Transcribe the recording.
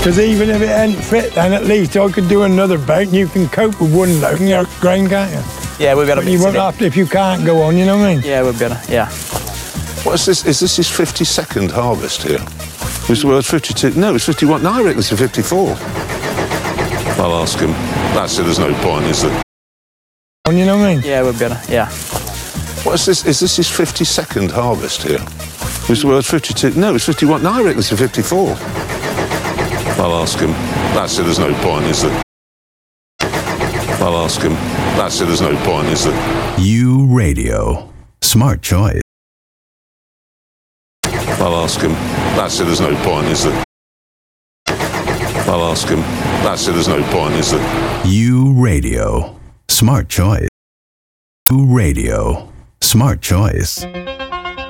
Because even if it ain't fit, then at least I could do another boat and you can cope with one load in your grain, can't you? Yeah, we'll be able to You mix won't it in. have to if you can't go on, you know what I mean? Yeah, we'll be able to, yeah. What is this? Is this his 52nd harvest here? Was the word 52? No, it's 51. No, I reckon it's a 54. I'll ask him. That's it, there's no point, is there? You know what I mean? Yeah, we'll be able to, yeah. What is this? Is this his 52nd harvest here? Was the word 52? No, it's 51. No, I reckon it's a 54. I'll ask him. That's it, there's no point, is there? I'll ask him. That's it, there's no point, is there? You Radio. Smart choice. I'll ask him. That's it, there's no point, is there? I'll ask him. That's it, there's no point, is there? You Radio. Smart choice. You Radio. Smart choice.